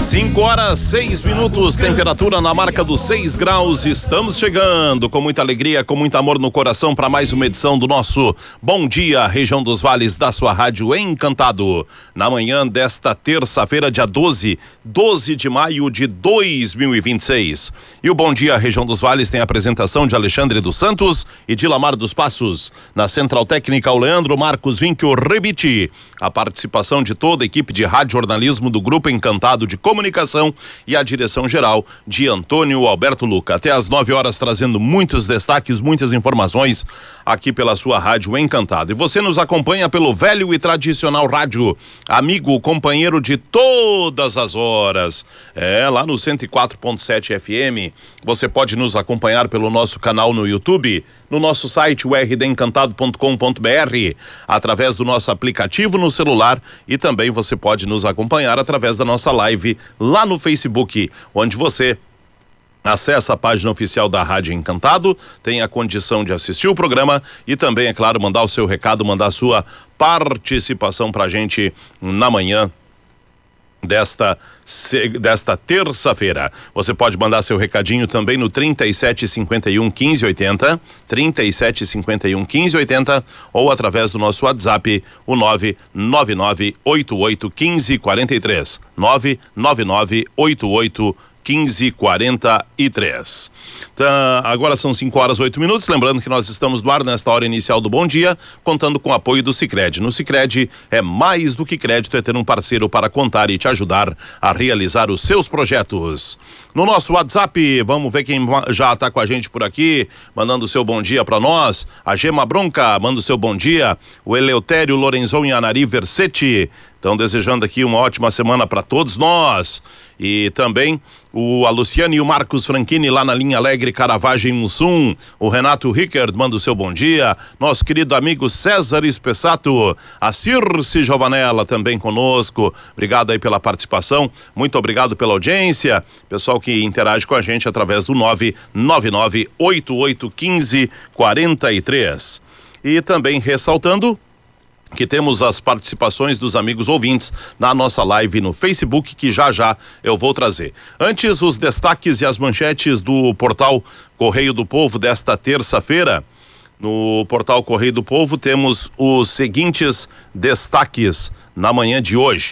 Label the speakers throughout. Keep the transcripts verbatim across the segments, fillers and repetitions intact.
Speaker 1: cinco horas, seis minutos, temperatura na marca dos seis graus. Estamos chegando com muita alegria, com muito amor no coração para mais uma edição do nosso Bom Dia, Região dos Vales, da sua rádio Encantado. Na manhã desta terça-feira, dia doze, doze de maio de dois mil e vinte e seis. E o Bom Dia, Região dos Vales tem a apresentação de Alexandre dos Santos e de Lamar dos Passos. Na Central Técnica, o Leandro Marcos Vinck, o Rebite. A participação de toda a equipe de rádio jornalismo do Grupo Encantado de Comunicação e a direção geral de Antônio Alberto Luca. Até às nove horas, trazendo muitos destaques, muitas informações aqui pela sua rádio Encantado. E você nos acompanha pelo velho e tradicional rádio, amigo, companheiro de todas as horas. É, lá no cento e quatro ponto sete F M. Você pode nos acompanhar pelo nosso canal no YouTube, no nosso site, o r d encantado ponto com ponto b r, através do nosso aplicativo no celular, e também você pode nos acompanhar através da nossa live lá no Facebook, onde você acessa a página oficial da Rádio Encantado, tem a condição de assistir o programa e também, é claro, mandar o seu recado, mandar a sua participação pra gente na manhã desta desta terça-feira. Você pode mandar seu recadinho também no trinta e sete, cinquenta e um, quinze, oitenta, trinta e sete, cinquenta e um, quinze, oitenta, ou através do nosso WhatsApp, o nove nove nove oito oito um cinco quatro três, nove nove nove oito oito quinze quarenta e três. Tá, agora são cinco horas, oito minutos. Lembrando que nós estamos no ar nesta hora inicial do Bom Dia, contando com o apoio do Sicredi. No Sicredi é mais do que crédito, é ter um parceiro para contar e te ajudar a realizar os seus projetos. No nosso WhatsApp, vamos ver quem já está com a gente por aqui, mandando o seu bom dia para nós. A Gema Bronca manda o seu bom dia. O Eleutério Lorenzon e Anari Versetti estão desejando aqui uma ótima semana para todos nós. E também o a Luciane e o Marcos Franchini lá na linha Alegre, Caravagem Mussum. O Renato Rickard manda o seu bom dia. Nosso querido amigo César Espessato, a Circe Giovanella também conosco. Obrigado aí pela participação, muito obrigado pela audiência. Pessoal que interage com a gente através do nove nove nove oito oito um cinco quatro três. E também ressaltando que temos as participações dos amigos ouvintes na nossa live no Facebook, que já já eu vou trazer. Antes, os destaques e as manchetes do portal Correio do Povo desta terça-feira. No portal Correio do Povo temos os seguintes destaques na manhã de hoje.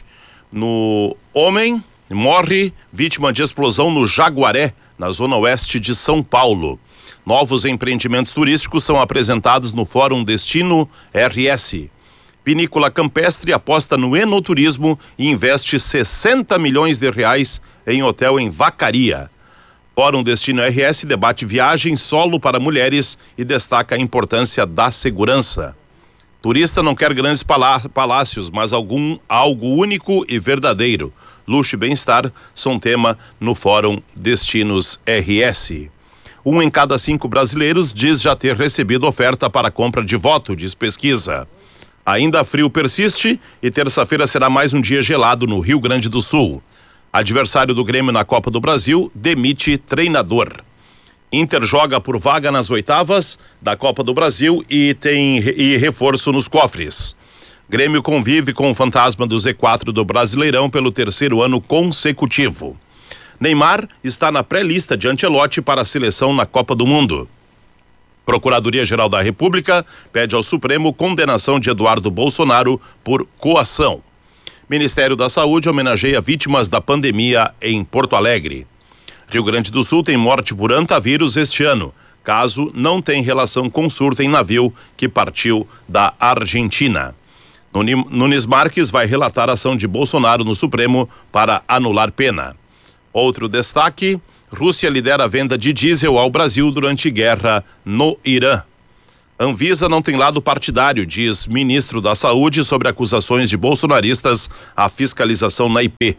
Speaker 1: No homem morre vítima de explosão no Jaguaré, na zona oeste de São Paulo. Novos empreendimentos turísticos são apresentados no Fórum Destino R S. Vinícola Campestre aposta no enoturismo e investe sessenta milhões de reais em hotel em Vacaria. Fórum Destino R S debate viagem solo para mulheres e destaca a importância da segurança. Turista não quer grandes palá- palácios, mas algum algo único e verdadeiro. Luxo e bem-estar são tema no Fórum Destinos R S. Um em cada cinco brasileiros diz já ter recebido oferta para compra de voto, diz pesquisa. Ainda frio persiste e terça-feira será mais um dia gelado no Rio Grande do Sul. Adversário do Grêmio na Copa do Brasil demite treinador. Inter joga por vaga nas oitavas da Copa do Brasil e tem e reforço nos cofres. Grêmio convive com o fantasma do Z quatro do Brasileirão pelo terceiro ano consecutivo. Neymar está na pré-lista de Ancelotti para a seleção na Copa do Mundo. Procuradoria-Geral da República pede ao Supremo condenação de Eduardo Bolsonaro por coação. Ministério da Saúde homenageia vítimas da pandemia em Porto Alegre. Rio Grande do Sul tem morte por antavírus este ano. Caso não tem relação com surto em navio que partiu da Argentina. Nunes Marques vai relatar a ação de Bolsonaro no Supremo para anular pena. Outro destaque: Rússia lidera a venda de diesel ao Brasil durante guerra no Irã. Anvisa não tem lado partidário, diz ministro da Saúde sobre acusações de bolsonaristas à fiscalização na I P.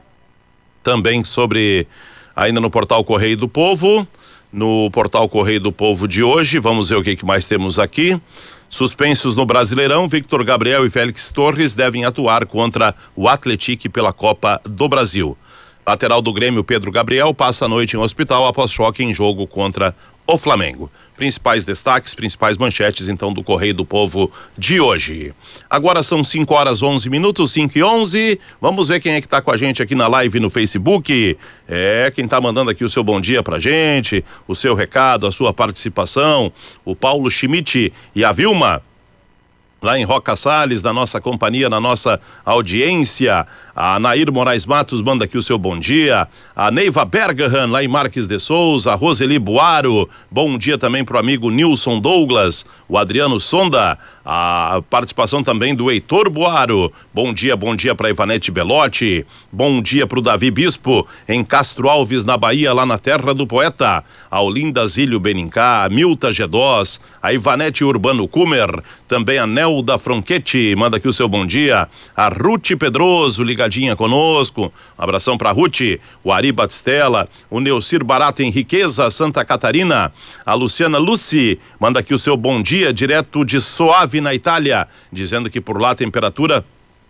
Speaker 1: Também sobre, ainda no portal Correio do Povo, no portal Correio do Povo de hoje, vamos ver o que, que mais temos aqui. Suspensos no Brasileirão, Victor Gabriel e Félix Torres devem atuar contra o Atlético pela Copa do Brasil. Lateral do Grêmio, Pedro Gabriel, passa a noite em hospital após choque em jogo contra o Flamengo. Principais destaques, principais manchetes, então, do Correio do Povo de hoje. Agora são cinco horas onze minutos, cinco e onze. Vamos ver quem é que tá com a gente aqui na live no Facebook. É, quem tá mandando aqui o seu bom dia pra gente, o seu recado, a sua participação. O Paulo Schmidt e a Vilma, lá em Roca Salles, na nossa companhia, na nossa audiência. A Nair Moraes Matos manda aqui o seu bom dia. A Neiva Bergahan, lá em Marques de Souza. A Roseli Buaro, bom dia também pro amigo Nilson Douglas. O Adriano Sonda, a participação também do Heitor Buaro. Bom dia, bom dia pra Ivanete Belotti. Bom dia pro Davi Bispo, em Castro Alves, na Bahia, lá na terra do poeta. A Olinda Zílio Benincá, a Milta Gedós, a Ivanete Urbano Kumer, também a Nelda Fronchetti, manda aqui o seu bom dia. A Ruth Pedroso, ligadinha conosco. Um abração pra Ruth. O Ari Batistella, o Neucir Barato em Riqueza, Santa Catarina. A Luciana Luci, manda aqui o seu bom dia, direto de Soave, na Itália, dizendo que por lá a temperatura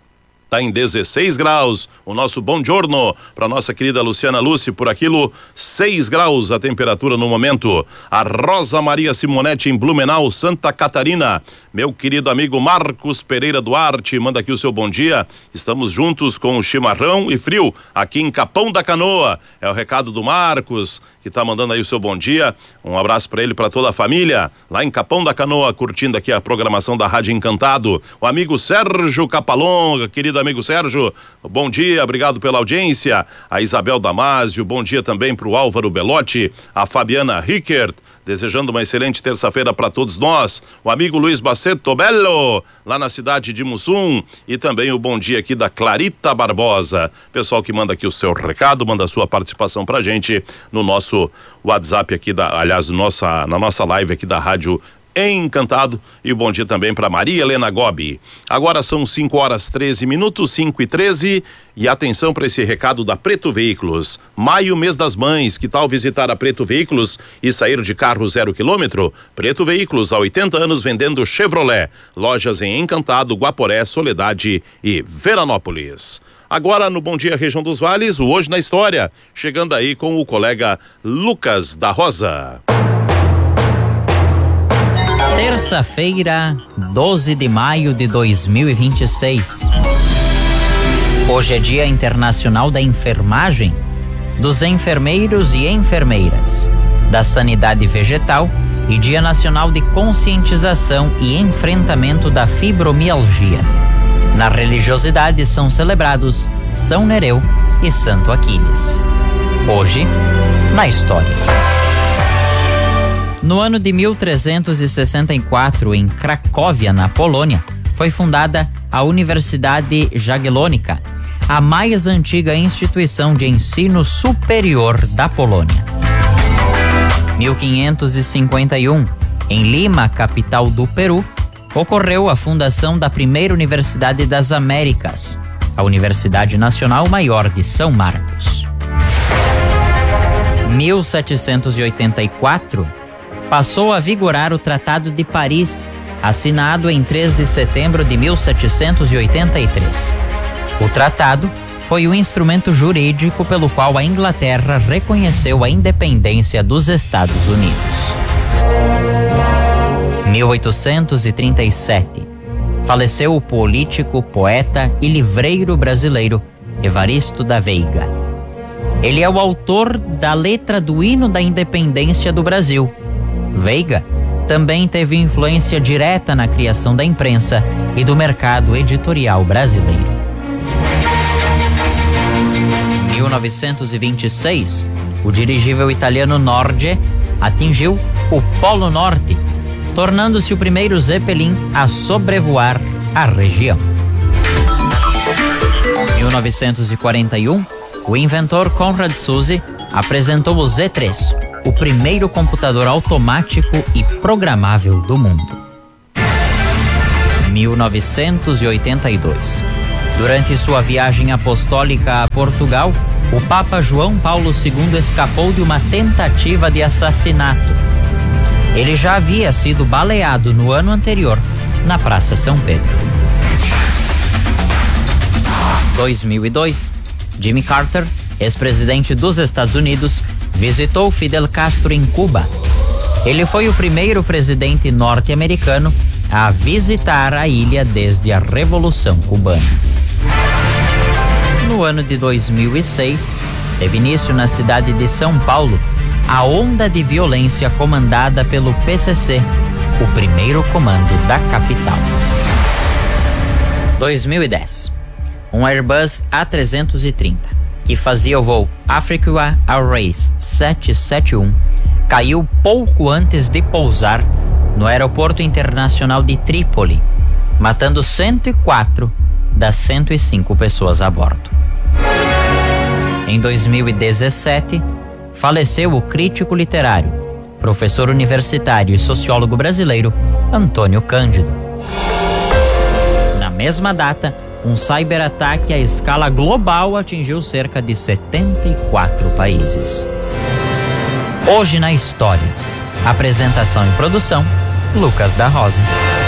Speaker 1: tá em dezesseis graus. O nosso bom giorno para nossa querida Luciana Lúcia, por aquilo, seis graus a temperatura no momento. A Rosa Maria Simonetti em Blumenau, Santa Catarina. Meu querido amigo Marcos Pereira Duarte, manda aqui o seu bom dia. Estamos juntos com o chimarrão e frio aqui em Capão da Canoa. É o recado do Marcos, que tá mandando aí o seu bom dia. Um abraço para ele e para toda a família lá em Capão da Canoa, curtindo aqui a programação da Rádio Encantado. O amigo Sérgio Capalonga, querido amigo Sérgio, bom dia, obrigado pela audiência. A Isabel Damásio, bom dia também pro Álvaro Belotti. A Fabiana Rickert, desejando uma excelente terça-feira para todos nós. O amigo Luiz Baceto Bello, lá na cidade de Mussum. E também o bom dia aqui da Clarita Barbosa. Pessoal que manda aqui o seu recado, manda a sua participação pra gente no nosso WhatsApp aqui, da, aliás, nossa, na nossa live aqui da Rádio Encantado. E bom dia também para Maria Helena Gobi. Agora são cinco horas treze minutos, cinco e treze. E atenção para esse recado da Preto Veículos. Maio, mês das mães. Que tal visitar a Preto Veículos e sair de carro zero quilômetro? Preto Veículos, há oitenta anos vendendo Chevrolet. Lojas em Encantado, Guaporé, Soledade e Veranópolis. Agora no Bom Dia Região dos Vales, o Hoje na História. Chegando aí com o colega Lucas da Rosa.
Speaker 2: Terça-feira, doze de maio de dois mil e vinte e seis. Hoje é Dia Internacional da Enfermagem, dos enfermeiros e enfermeiras, da sanidade vegetal e Dia Nacional de Conscientização e Enfrentamento da Fibromialgia. Na religiosidade são celebrados São Nereu e Santo Aquiles. Hoje, na história. No ano de mil trezentos e sessenta e quatro, em Cracóvia, na Polônia, foi fundada a Universidade Jagiellonica, a mais antiga instituição de ensino superior da Polônia. mil quinhentos e cinquenta e um, em Lima, capital do Peru, ocorreu a fundação da primeira Universidade das Américas, a Universidade Nacional Maior de São Marcos. mil setecentos e oitenta e quatro, passou a vigorar o Tratado de Paris, assinado em três de setembro de mil setecentos e oitenta e três. O tratado foi o instrumento jurídico pelo qual a Inglaterra reconheceu a independência dos Estados Unidos. mil oitocentos e trinta e sete. Faleceu o político, poeta e livreiro brasileiro Evaristo da Veiga. Ele é o autor da letra do hino da independência do Brasil. Veiga também teve influência direta na criação da imprensa e do mercado editorial brasileiro. Em mil novecentos e vinte e seis, o dirigível italiano Norge atingiu o Polo Norte, tornando-se o primeiro Zeppelin a sobrevoar a região. Em mil novecentos e quarenta e um, o inventor Konrad Zuse apresentou o Z três, o primeiro computador automático e programável do mundo. mil novecentos e oitenta e dois. Durante sua viagem apostólica a Portugal, o Papa João Paulo segundo escapou de uma tentativa de assassinato. Ele já havia sido baleado no ano anterior, na Praça São Pedro. dois mil e dois. Jimmy Carter, ex-presidente dos Estados Unidos, visitou Fidel Castro em Cuba. Ele foi o primeiro presidente norte-americano a visitar a ilha desde a Revolução Cubana. No ano de dois mil e seis, teve início na cidade de São Paulo a onda de violência comandada pelo P C C, o primeiro comando da capital. dois mil e dez. Um Airbus A trezentos e trinta, que fazia o voo Africa Airways setecentos e setenta e um, caiu pouco antes de pousar no aeroporto internacional de Trípoli, matando cento e quatro das cento e cinco pessoas a bordo. Em dois mil e dezessete, faleceu o crítico literário, professor universitário e sociólogo brasileiro Antônio Cândido. Na mesma data, um cyberataque à escala global atingiu cerca de setenta e quatro países. Hoje na história. Apresentação e produção, Lucas da Rosa.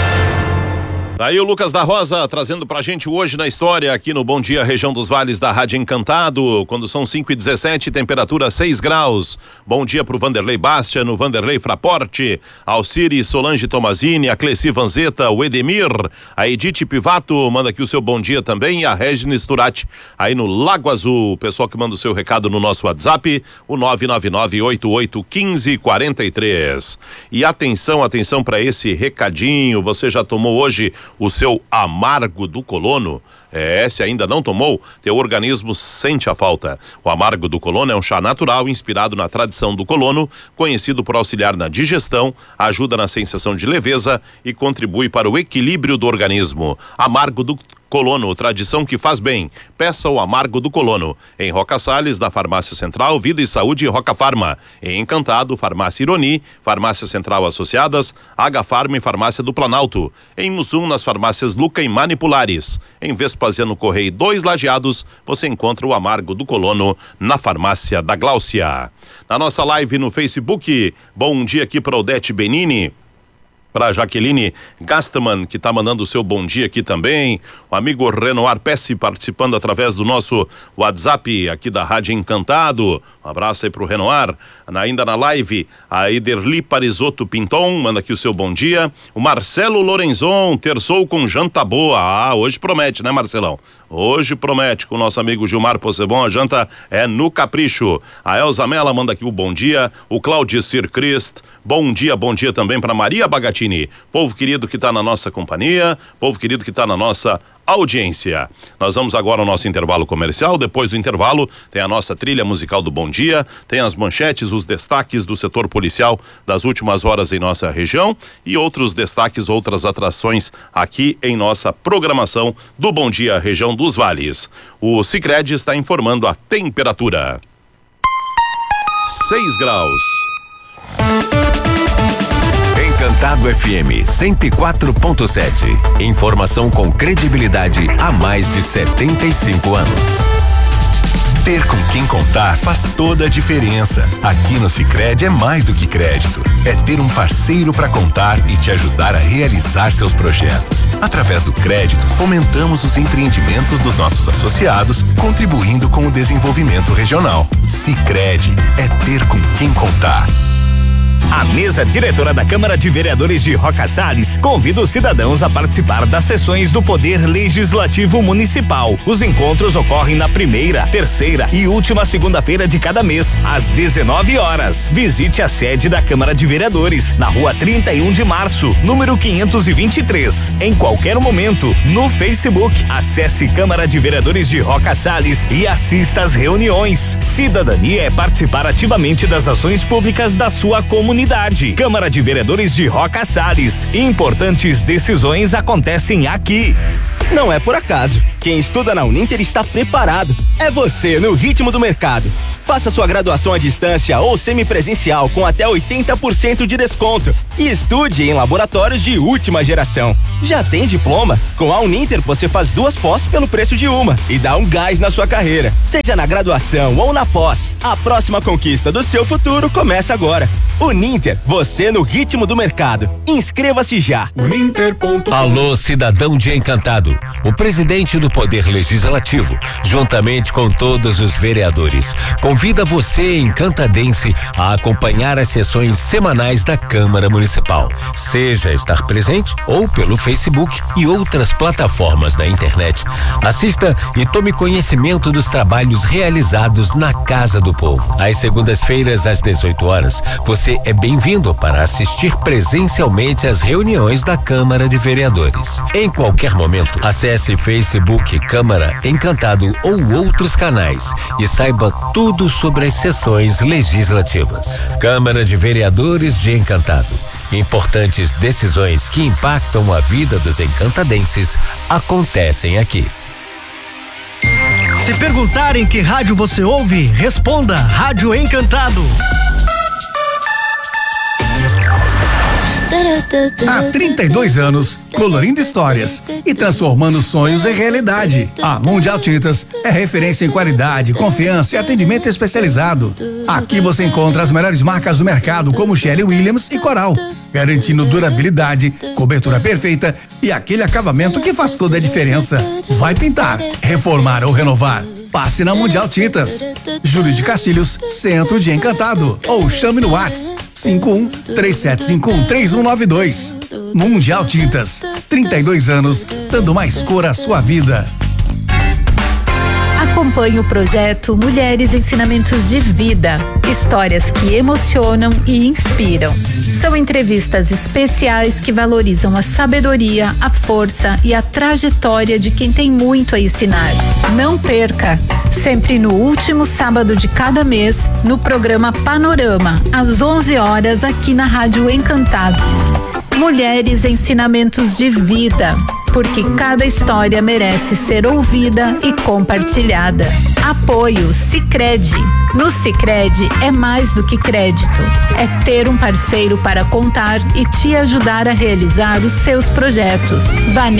Speaker 1: Aí o Lucas da Rosa trazendo pra gente hoje na história aqui no Bom Dia Região dos Vales da Rádio Encantado, quando são cinco e dezessete, temperatura seis graus. Bom dia pro Vanderlei Bastian, no Vanderlei Fraporte, Alciri Solange Tomazini, a Cleci Vanzeta, o Edemir, a Edith Pivato manda aqui o seu bom dia também, e a Regines Turati aí no Lago Azul. O pessoal que manda o seu recado no nosso WhatsApp, o nove nove nove oito oito um cinco quatro três. E atenção, atenção para esse recadinho, você já tomou hoje o seu amargo do colono? É, se ainda não tomou, teu organismo sente a falta. O amargo do colono é um chá natural inspirado na tradição do colono, conhecido por auxiliar na digestão, ajuda na sensação de leveza e contribui para o equilíbrio do organismo. Amargo do Colono, tradição que faz bem. Peça o amargo do colono. Em Roca Salles, na Farmácia Central, Vida e Saúde e Roca Farma. Em Encantado, Farmácia Ironi, Farmácia Central Associadas, H Farma e Farmácia do Planalto. Em Mussum, nas farmácias Luca e Manipulares. Em Vespasiano Correia dois Lajeados, você encontra o amargo do colono na Farmácia da Gláucia. Na nossa live no Facebook, bom dia aqui para Odete Benini. Para Jaqueline Gastaman, que está mandando o seu bom dia aqui também. O amigo Renoir Pesce participando através do nosso WhatsApp aqui da Rádio Encantado. Um abraço aí pro Renoir. Ainda na live, a Ederli Parisotto Pinton manda aqui o seu bom dia. O Marcelo Lorenzon, terçou com janta boa. Ah, hoje promete, né, Marcelão? Hoje promete com o nosso amigo Gilmar Possebon, a janta é no capricho. A Elza Mela manda aqui o bom dia. O Claudio Sir Christ, bom dia, bom dia também para Maria Bagatini. Povo querido que está na nossa companhia, povo querido que está na nossa audiência. Nós vamos agora ao nosso intervalo comercial. Depois do intervalo tem a nossa trilha musical do Bom Dia, tem as manchetes, os destaques do setor policial das últimas horas em nossa região e outros destaques, outras atrações aqui em nossa programação do Bom Dia Região dos Vales. O Sicredi está informando a temperatura. seis graus.
Speaker 3: Encantado F M cento e quatro ponto sete. Informação com credibilidade há mais de setenta e cinco anos.
Speaker 4: Ter com quem contar faz toda a diferença. Aqui no Sicredi é mais do que crédito. É ter um parceiro para contar e te ajudar a realizar seus projetos. Através do crédito, fomentamos os empreendimentos dos nossos associados, contribuindo com o desenvolvimento regional. Sicredi é ter com quem contar.
Speaker 5: A mesa diretora da Câmara de Vereadores de Roca Salles convida os cidadãos a participar das sessões do Poder Legislativo Municipal. Os encontros ocorrem na primeira, terceira e última segunda-feira de cada mês, às dezenove horas. Visite a sede da Câmara de Vereadores, na rua trinta e um de março, número quinhentos e vinte e três. Em qualquer momento, no Facebook, acesse Câmara de Vereadores de Roca Salles e assista às reuniões. Cidadania é participar ativamente das ações públicas da sua comunidade. Câmara de Vereadores de Roca Salles. Importantes decisões acontecem aqui.
Speaker 6: Não é por acaso. Quem estuda na Uninter está preparado. É você no ritmo do mercado. Faça sua graduação à distância ou semipresencial com até oitenta por cento de desconto. e estude em laboratórios de última geração. Já tem diploma? Com a Uninter você faz duas pós pelo preço de uma e dá um gás na sua carreira. Seja na graduação ou na pós, a próxima conquista do seu futuro começa agora. Uninter, você no ritmo do mercado. Inscreva-se já.
Speaker 3: Uninter. Alô, cidadão de Encantado. O presidente do Poder Legislativo, juntamente com todos os vereadores, convida você, encantadense, a acompanhar as sessões semanais da Câmara Municipal. Seja estar presente ou pelo Facebook e outras plataformas da internet. Assista e tome conhecimento dos trabalhos realizados na Casa do Povo. Às segundas-feiras, às dezoito horas, você é bem-vindo para assistir presencialmente às reuniões da Câmara de Vereadores. Em qualquer momento, acesse Facebook Câmara Encantado ou outros canais e saiba tudo sobre as sessões legislativas. Câmara de Vereadores de Encantado. Importantes decisões que impactam a vida dos encantadenses acontecem aqui.
Speaker 7: Se perguntarem que rádio você ouve, responda Rádio Encantado.
Speaker 8: Há trinta e dois anos, colorindo histórias e transformando sonhos em realidade. A Mundial Tintas é referência em qualidade, confiança e atendimento especializado. Aqui você encontra as melhores marcas do mercado, como Sherwin Williams e Coral, garantindo durabilidade, cobertura perfeita e aquele acabamento que faz toda a diferença. Vai pintar, reformar ou renovar? Passe na Mundial Tintas. Júlio de Castilhos, Centro de Encantado. Ou chame no WhatsApp cinco um três sete cinco um três um nove dois. Mundial Tintas, trinta e dois anos, dando mais cor à sua vida.
Speaker 9: Acompanhe o projeto Mulheres Ensinamentos de Vida, histórias que emocionam e inspiram. São entrevistas especiais que valorizam a sabedoria, a força e a trajetória de quem tem muito a ensinar. Não perca! Sempre no último sábado de cada mês, no programa Panorama, às onze horas, aqui na Rádio Encantado. Mulheres Ensinamentos de Vida, porque cada história merece ser ouvida e compartilhada. Apoio Sicredi. No Sicredi é mais do que crédito, é ter um parceiro para contar e te ajudar a realizar os seus projetos. Vá